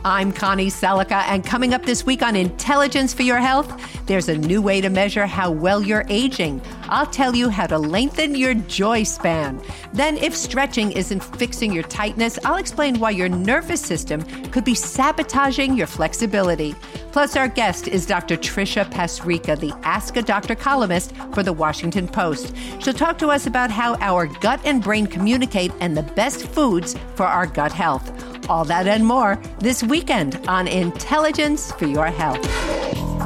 I'm Connie Selica, and coming up this week on Intelligence for Your Health, there's a new way to measure how well you're aging. I'll tell you how to lengthen your joy span. Then, if stretching isn't fixing your tightness, I'll explain why your nervous system could be sabotaging your flexibility. Plus, our guest is Dr. Tricia Pasricha, the Ask a Doctor columnist for The Washington Post. She'll talk to us about how our gut and brain communicate and the best foods for our gut health. All that and more this weekend on Intelligence for Your Health.